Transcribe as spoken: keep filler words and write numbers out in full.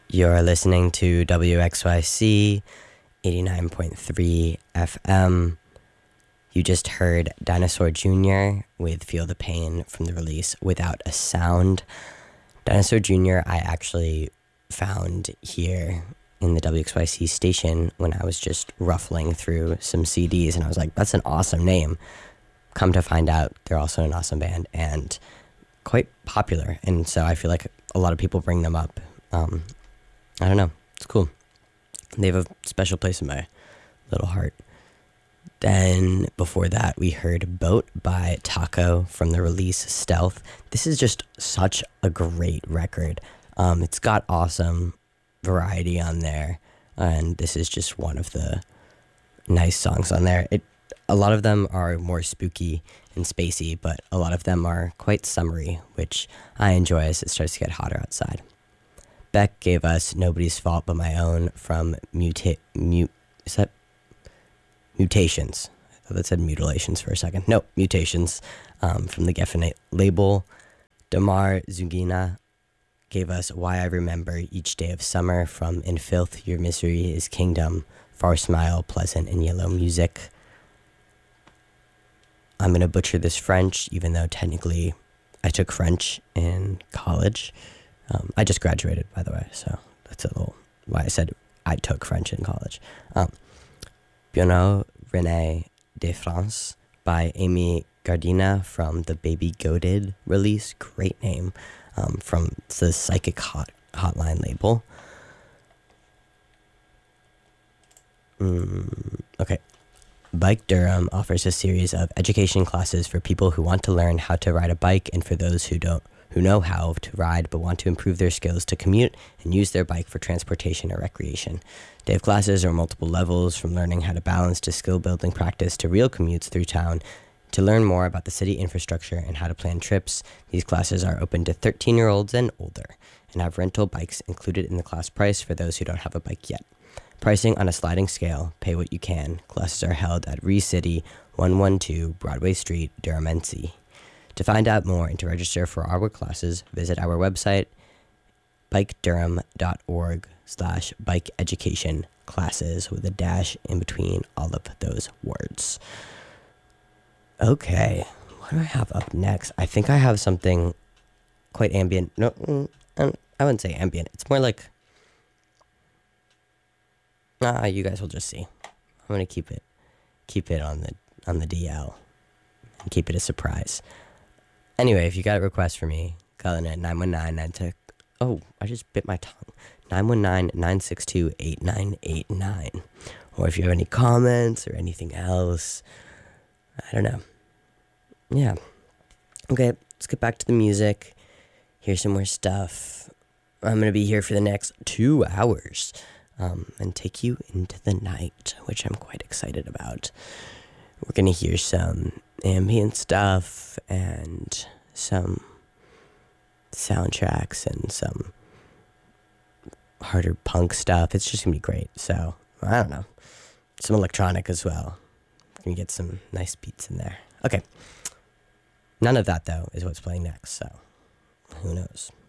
You're listening to W X Y C eighty-nine point three F M. You just heard Dinosaur Junior with Feel the Pain from the release Without a Sound. Dinosaur Junior I actually found here in the W X Y C station when I was just ruffling through some C Ds, and I was like, that's an awesome name. Come to find out, they're also an awesome band and quite popular, and so I feel like a lot of people bring them up. Um, I don't know, it's cool. They have a special place in my little heart. Then before that, we heard Boat by Taco from the release Stealth. This is just such a great record. Um, it's got awesome variety on there, and this is just one of the nice songs on there. It a lot of them are more spooky and spacey, but a lot of them are quite summery, which I enjoy as it starts to get hotter outside. Beck gave us Nobody's Fault But My Own from Muta- Mute. Is that Mutations? I thought that said Mutilations for a second. No, Mutations um, from the Geffen label. Damar Zugina gave us Why I Remember Each Day of Summer from In Filth, Your Misery is Kingdom, Far Smile, Pleasant, and Yellow Music. I'm going to butcher this French, even though technically I took French in college. Um, I just graduated, by the way, so that's a little why I said I took French in college. Um, Bionneau René de France by Amy Gardina from the Baby Goated release. Great name. Um, from the Psychic Hot Hotline label. Mm, okay. Bike Durham offers a series of education classes for people who want to learn how to ride a bike and for those who don't who know how to ride but want to improve their skills to commute and use their bike for transportation or recreation. They have classes are multiple levels, from learning how to balance to skill building practice to real commutes through town. To learn more about the city infrastructure and how to plan trips, these classes are open to thirteen-year-olds and older and have rental bikes included in the class price for those who don't have a bike yet. Pricing on a sliding scale, pay what you can. Classes are held at Re-City, one twelve Broadway Street, Durham, N C. To find out more and to register for our classes, visit our website, bikedurham.org slash bike education classes with a dash in between all of those words. Okay, what do I have up next? I think I have something quite ambient. No, mm, I wouldn't say ambient. It's more like, ah, you guys will just see. I'm gonna keep it, keep it on the on the D L, and keep it a surprise. Anyway, if you got a request for me, call in at nine one nine nine six. Oh, I just bit my tongue. nine one nine nine six two eight nine eight nine. Or if you have any comments or anything else, I don't know. Yeah. Okay, let's get back to the music. Here's some more stuff. I'm going to be here for the next two hours um, and take you into the night, which I'm quite excited about. We're going to hear some ambient stuff and some soundtracks and some harder punk stuff. It's just going to be great. So, I don't know. Some electronic as well. We're going to get some nice beats in there. Okay. None of that, though, is what's playing next, so who knows.